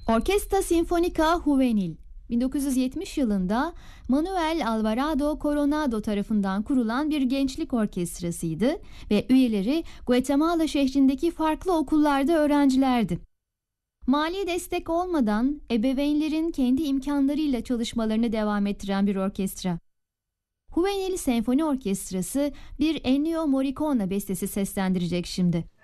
Orquesta Sinfónica Juvenil 1970 yılında Manuel Alvarado Coronado tarafından kurulan bir gençlik orkestrasıydı ve üyeleri Guatemala şehrindeki farklı okullarda öğrencilerdi. Mali destek olmadan ebeveynlerin kendi imkanlarıyla çalışmalarını devam ettiren bir orkestra. Juvenil Senfoni Orkestrası bir Ennio Morricone bestesi seslendirecek şimdi.